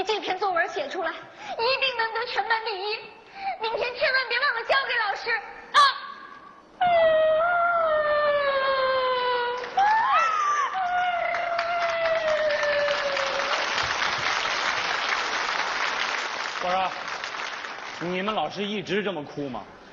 这篇作文写出来，一定能得全班第一。明天千万别忘了交给老师啊！ 我说，你们老师一直这么哭吗？